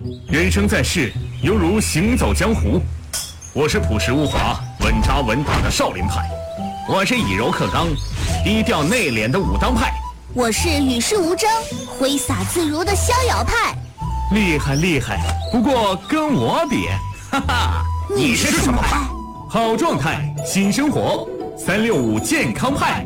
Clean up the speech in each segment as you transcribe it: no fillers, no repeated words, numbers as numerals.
人生在世，犹如行走江湖。我是朴实无华、稳扎稳打的少林派，我是以柔克刚、低调内敛的武当派， 我是与世无争、挥洒自如的逍遥派。 厉害厉害，不过跟我比，哈哈， 你是什么派？ 好状态，新生活，365健康派。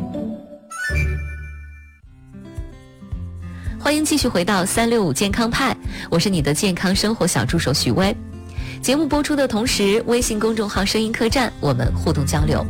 欢迎继续回到365健康派，我是你的健康生活小助手许巍。节目播出的同时，微信公众号声音客栈我们互动交流。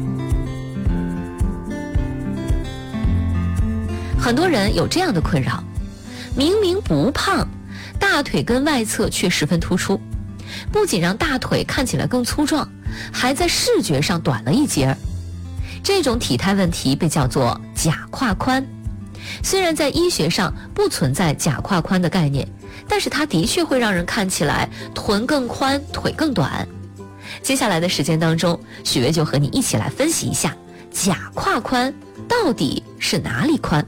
很多人有这样的困扰，明明不胖，大腿根外侧却十分突出，不仅让大腿看起来更粗壮，还在视觉上短了一截。这种体态问题被叫做假胯宽。虽然在医学上不存在假胯宽的概念，但是它的确会让人看起来臀更宽，腿更短。接下来的时间当中，许巍就和你一起来分析一下假胯宽到底是哪里宽。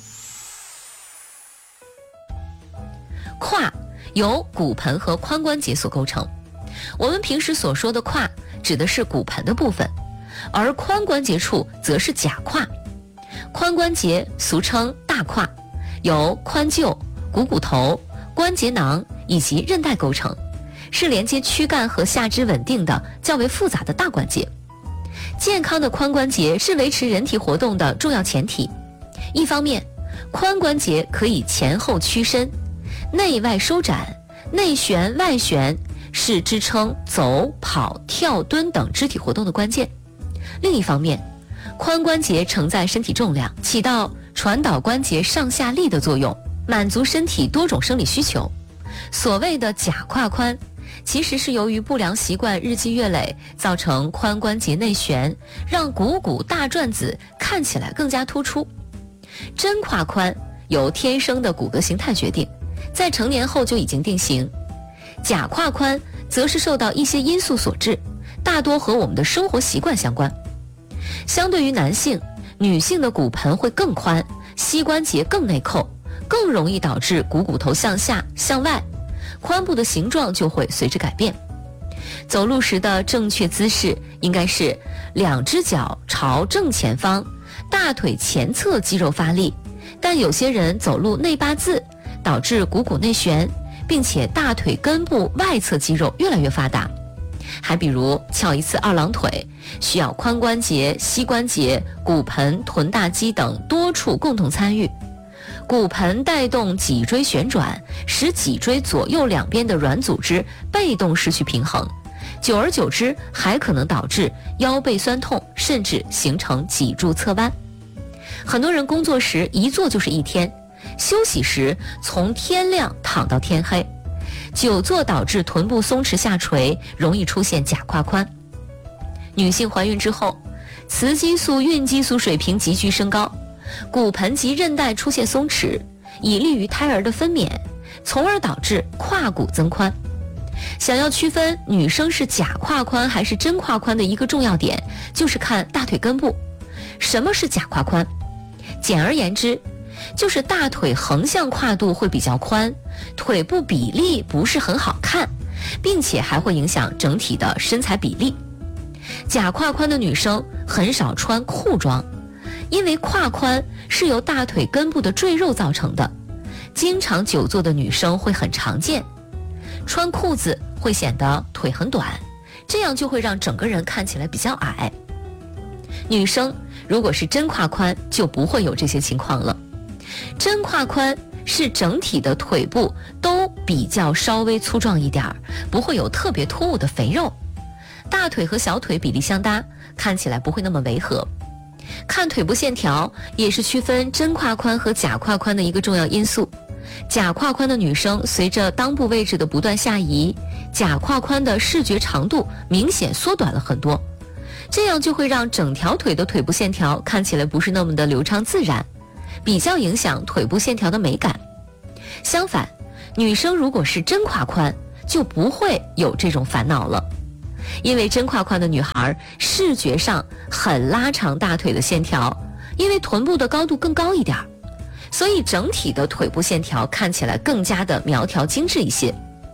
胯由骨盆和髋关节所构成，我们平时所说的胯指的是骨盆的部分，而髋关节处则是假胯。髋关节俗称大胯，由髋臼、股头、关节囊以及韧带构成，是连接躯干和下肢稳定的较为复杂的大关节。健康的髋关节是维持人体活动的重要前提。一方面，髋关节可以前后屈伸、内外收展、内旋外旋，是支撑走、跑、跳、蹲等肢体活动的关键。另一方面，髋关节承载身体重量，起到传导关节上下力的作用，满足身体多种生理需求。所谓的假胯宽，其实是由于不良习惯日积月累，造成髋关节内旋，让股大转子看起来更加突出。真胯宽由天生的骨骼形态决定，在成年后就已经定型。假胯宽则是受到一些因素所致，大多和我们的生活习惯相关。相对于男性，女性的骨盆会更宽，膝关节更内扣，更容易导致股头向下向外，髋部的形状就会随之改变。走路时的正确姿势应该是两只脚朝正前方，大腿前侧肌肉发力，但有些人走路内八字，导致股内旋，并且大腿根部外侧肌肉越来越发达。还比如翘一次二郎腿，需要髋关节、膝关节、骨盆、臀大肌等多处共同参与。骨盆带动脊椎旋转，使脊椎左右两边的软组织被动失去平衡，久而久之还可能导致腰背酸痛，甚至形成脊柱侧弯。很多人工作时一坐就是一天，休息时从天亮躺到天黑，久坐导致臀部松弛下垂，容易出现假胯宽。女性怀孕之后，雌激素、孕激素水平急剧升高，骨盆及韧带出现松弛，以利于胎儿的分娩，从而导致胯骨增宽。想要区分女生是假胯宽还是真胯宽的一个重要点，就是看大腿根部。什么是假胯宽？简而言之，就是大腿横向跨度会比较宽，腿部比例不是很好看，并且还会影响整体的身材比例。假胯宽的女生很少穿裤装，因为胯宽是由大腿根部的赘肉造成的，经常久坐的女生会很常见。穿裤子会显得腿很短，这样就会让整个人看起来比较矮。女生如果是真胯宽，就不会有这些情况了。真胯宽是整体的腿部都比较稍微粗壮一点，不会有特别突兀的肥肉，大腿和小腿比例相搭，看起来不会那么违和。看腿部线条也是区分真胯宽和假胯宽的一个重要因素。假胯宽的女生随着裆部位置的不断下移，假胯宽的视觉长度明显缩短了很多，这样就会让整条腿的腿部线条看起来不是那么的流畅自然，比较影响腿部线条的美感。相反，女生如果是真胯宽，就不会有这种烦恼了。因为真胯宽的女孩视觉上很拉长大腿的线条，因为臀部的高度更高一点，所以整体的腿部线条看起来更加的苗条精致一些。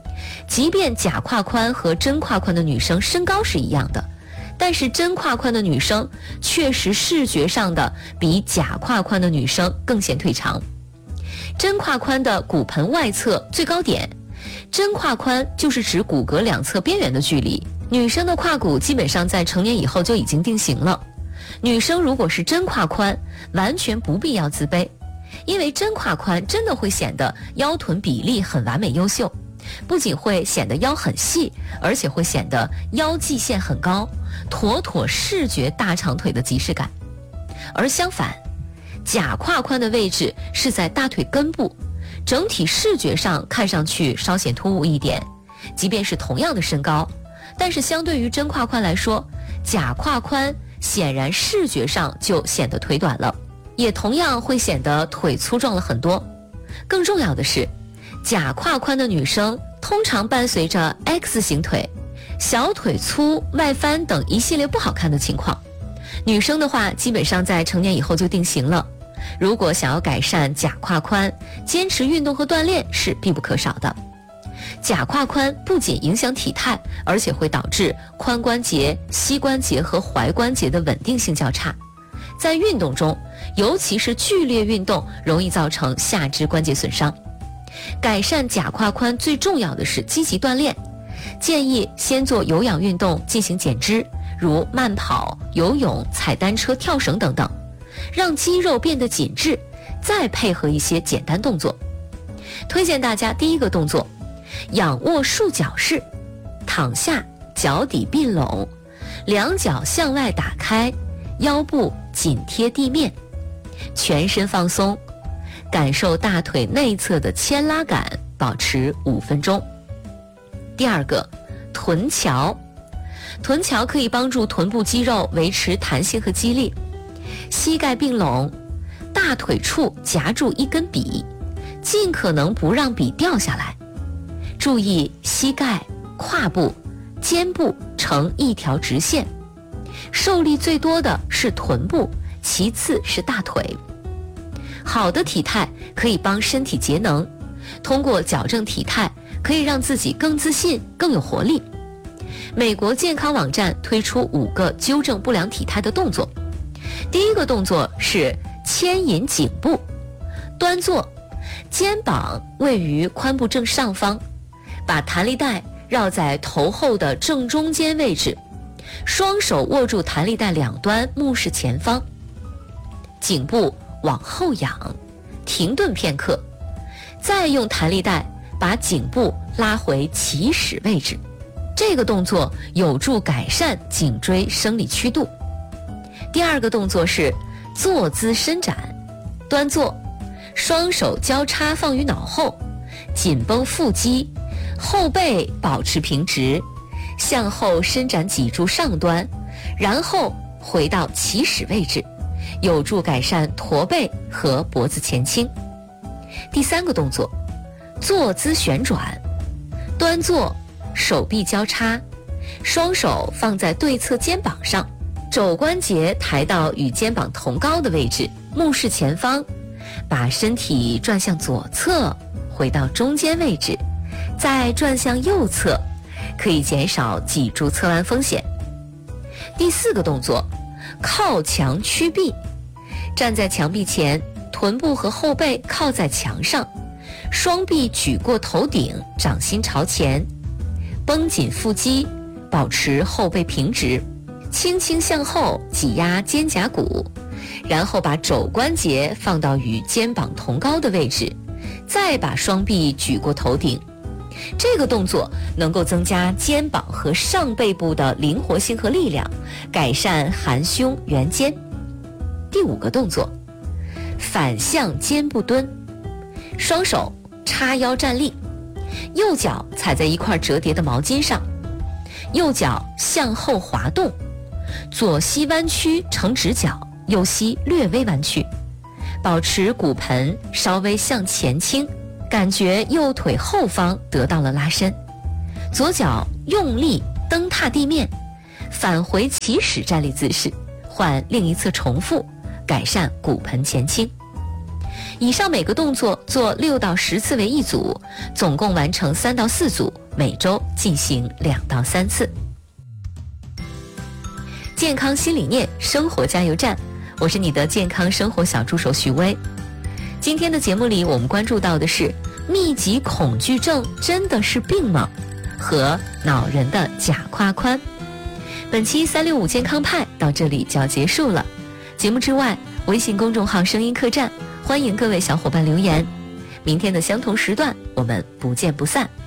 即便假胯宽和真胯宽的女生身高是一样的，但是真胯宽的女生确实视觉上的比假胯宽的女生更显腿长。真胯宽的骨盆外侧最高点，真胯宽就是指骨骼两侧边缘的距离。女生的胯骨基本上在成年以后就已经定型了。女生如果是真胯宽，完全不必要自卑，因为真胯宽真的会显得腰臀比例很完美优秀，不仅会显得腰很细，而且会显得腰际线很高，妥妥视觉大长腿的即视感。而相反，假胯宽的位置是在大腿根部，整体视觉上看上去稍显突兀一点。即便是同样的身高，但是相对于真胯宽来说，假胯宽显然视觉上就显得腿短了，也同样会显得腿粗壮了很多。更重要的是，假胯宽的女生通常伴随着 X 型腿、小腿粗、外翻等一系列不好看的情况。女生的话，基本上在成年以后就定型了。如果想要改善假胯宽，坚持运动和锻炼是必不可少的。假胯宽不仅影响体态，而且会导致髋关节、膝关节和踝关节的稳定性较差。在运动中，尤其是剧烈运动，容易造成下肢关节损伤。改善假胯宽最重要的是积极锻炼，建议先做有氧运动进行减脂，如慢跑、游泳、踩单车、跳绳等等，让肌肉变得紧致，再配合一些简单动作。推荐大家第一个动作，仰卧束脚式，躺下，脚底并拢，两脚向外打开，腰部紧贴地面，全身放松，感受大腿内侧的牵拉感，保持5分钟。第二个，臀桥。臀桥可以帮助臀部肌肉维持弹性和肌力。膝盖并拢，大腿处夹住一根笔，尽可能不让笔掉下来。注意膝盖、胯部、肩部成一条直线，受力最多的是臀部，其次是大腿。好的体态可以帮身体节能，通过矫正体态可以让自己更自信、更有活力。美国健康网站推出5个纠正不良体态的动作。第一个动作是牵引颈部，端坐，肩膀位于髋部正上方，把弹力带绕在头后的正中间位置，双手握住弹力带两端，目视前方，颈部往后仰，停顿片刻，再用弹力带把颈部拉回起始位置。这个动作有助改善颈椎生理曲度。第二个动作是坐姿伸展，端坐，双手交叉放于脑后，紧绷腹肌，后背保持平直，向后伸展脊柱上端，然后回到起始位置，有助改善驼背和脖子前倾。第三个动作，坐姿旋转，端坐，手臂交叉，双手放在对侧肩膀上，肘关节抬到与肩膀同高的位置，目视前方，把身体转向左侧，回到中间位置，再转向右侧，可以减少脊柱侧弯风险。第四个动作，靠墙屈臂，站在墙壁前，臀部和后背靠在墙上，双臂举过头顶，掌心朝前，绷紧腹肌，保持后背平直，轻轻向后挤压肩胛骨，然后把肘关节放到与肩膀同高的位置，再把双臂举过头顶。这个动作能够增加肩膀和上背部的灵活性和力量，改善含胸圆肩。第五个动作，反向肩部蹲，双手叉腰站立，右脚踩在一块折叠的毛巾上，右脚向后滑动，左膝弯曲成直角，右膝略微弯曲，保持骨盆稍微向前倾，感觉右腿后方得到了拉伸。左脚用力蹬踏地面，返回起始站立姿势，换另一侧重复，改善骨盆前倾。以上每个动作做6到10次为一组，总共完成3到4组， 每周进行2到3次。健康新理念，生活加油站，我是你的健康生活小助手许巍。今天的节目里，我们关注到的是密集恐惧症真的是病吗？和恼人的假胯宽。本期365健康派到这里就要结束了。节目之外，微信公众号声音客栈，欢迎各位小伙伴留言。明天的相同时段，我们不见不散。